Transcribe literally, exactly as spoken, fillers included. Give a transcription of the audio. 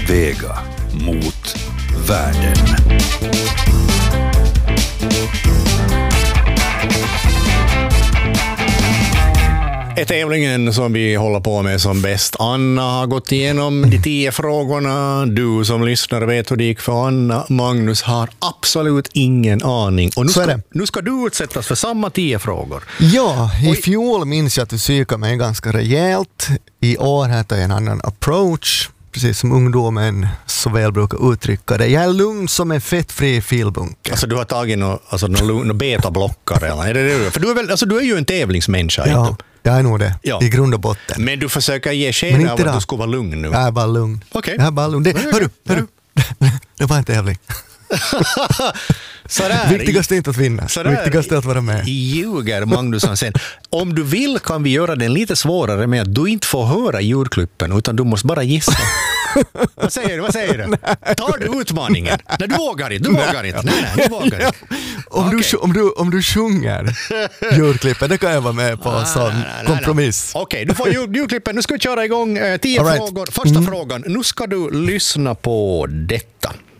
Vega mot världen. Är tävlingen som vi håller på med som bäst. Anna har gått igenom de tio frågorna. Du som lyssnar vet hur det gick för Anna. Magnus har absolut ingen aning. Och nu ska, nu ska du utsättas för samma tio frågor. Ja, i fjol minns jag att du psykade mig ganska rejält. I år heter jag en annan approach. Precis som ungdomen så väl brukar uttrycka det. Jag är lugn som en fettfri filbunke. Alltså du har tagit några alltså, nå betablockare eller? Är det det? För du är, väl, alltså, du är ju en tävlingsmänniska. Ja. Inte? Jag är nog det, ja. I grund och botten. Men du försöker ge sken av att du ska vara lugn nu. Jag är bara lugn. Okay. Jag är bara lugn. Det, okay. hörru, hörru. Det var en tävling. Sådär. Viktigast är inte att vinna. Sådär. Viktigast är att vara med. Ljuger Magnusson sen. Om du vill kan vi göra den lite svårare med att du inte får höra ljudklippen utan du måste bara gissa. Vad säger du? Vad säger du? Tar du utmaningen? Nej, du vågar inte. Du vågar inte. Nej, nej, du vågar inte. Om, okay. du, om, du, om du sjunger ljudklippen, det kan jag vara med på en sån kompromiss. Okej, okay, du får ljudklippen. Nu ska vi köra igång eh, tio right. frågor. Första mm. frågan. Nu ska du lyssna på detta.